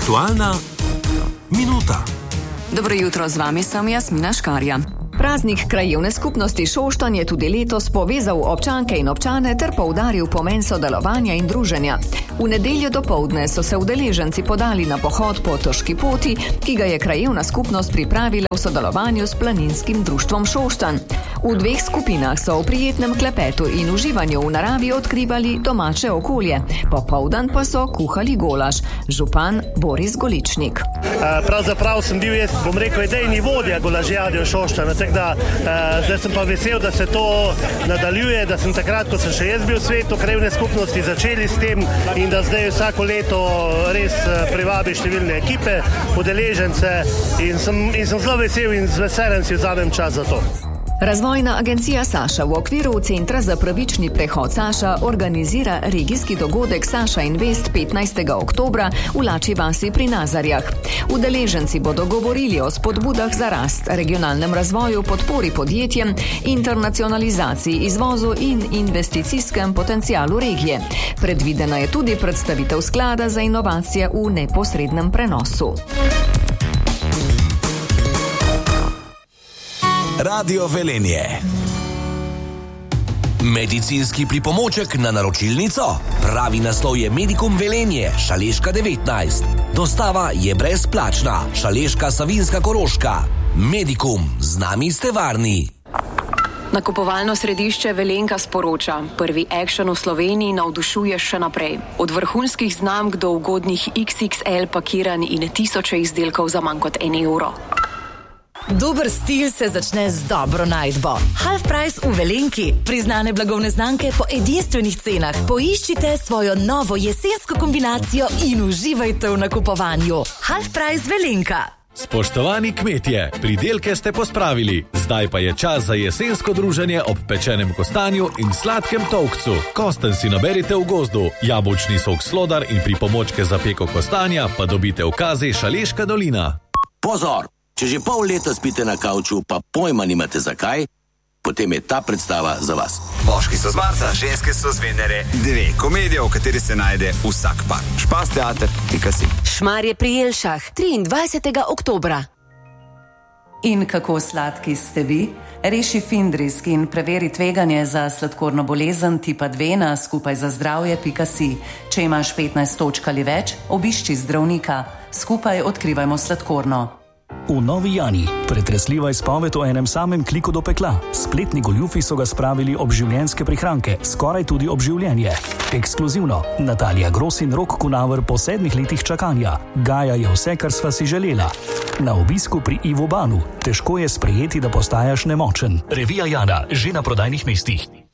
Aktualna minuta. Dobro jutro, z vami sem Jasmina Škarja. Praznik krajevne skupnosti Šoštanj je tudi letos povezal občanke in občane ter poudaril pomen sodelovanja in druženja. V nedeljo dopoldne so se udeleženci podali na pohod po težki poti, ki ga je krajevna skupnost pripravila v sodelovanju s Planinskim društvom Šoštanj. V dveh skupinah so v prijetnem klepetu in uživanju v naravi odkrivali domače okolje. Popoldan pa so kuhali golaž. Župan Boris Goličnik. Pravzaprav sem bil jaz, bom rekel, idejni vodja golažjade v Šoštanju. Zdaj sem pa vesel, da se to nadaljuje, da sem takrat, ko sem še jaz bil v svetu krajevne skupnosti, začeli s tem in da zdaj vsako leto res privabi številne ekipe, udeležence in sem zelo vesel in z veseljem si vzamem čas za to. Razvojna agencija Saša v okviru Centra za pravični prehod Saša organizira regijski dogodek Saša Invest 15. oktobra v Lačji vasi pri Nazarjah. Udeleženci bodo govorili o spodbudah za rast, regionalnem razvoju, podpori podjetjem, internacionalizaciji, izvozu in investicijskem potencialu regije. Predvidena je tudi predstavitev sklada za inovacije v neposrednem prenosu. Radio Velenje. Medicinski pripomoček na naročilnico? Pravi naslov je Medicum Velenje, Šaleška 19. Dostava je brezplačna. Šaleška, Savinjska, Koroška. Medicum, z nami ste varni. Nakupovalno središče Velenka sporoča. Prvi action v Sloveniji navdušuje še naprej. Od vrhunskih znamk do ugodnih XXL pakiranj in tisoče izdelkov za manj kot €1. Dober stil se začne z dobro najdbo. Half price v Velenki. Priznane blagovne znamke po edinstvenih cenah. Poiščite svojo novo jesensko kombinacijo in uživajte v nakupovanju. Half price Velenka. Spoštovani kmetje, pridelke ste pospravili. Zdaj pa je čas za jesensko druženje ob pečenem kostanju in sladkem tolkcu. Kostanj si naberite v gozdu. Jabolčni sok Slodar in pripomočke za peko kostanja pa dobite v kazi Šaleška dolina. Pozor! Če že pol leta spite na kavču, pa pojma nimate zakaj, potem je ta predstava za vas. Moški so z Marsa, ženske so z Venere. 2 komedije, v kateri se najde vsak par. Špas teater, si. Šmarje pri Jelšah, 23. oktobra. In kako sladki ste vi? Reši Findrisk in preveri tveganje za sladkorno bolezen tipa 2 na skupajzazdravje.si. Če imaš 15 točk ali več, obišči zdravnika. Skupaj odkrivajmo sladkorno. V Novi Jani pretresljiva izpoved o enem samem kliku do pekla. Spletni goljufi so ga spravili ob življenjske prihranke, skoraj tudi ob življenje. Ekskluzivno, Natalija Gros in Rok Kunaver po 7 letih čakanja. Gaja je vse, kar sva si želela. Na obisku pri Ivo Banu. Težko je sprejeti, da postajaš nemočen. Revija Jana, že na prodajnih mestih.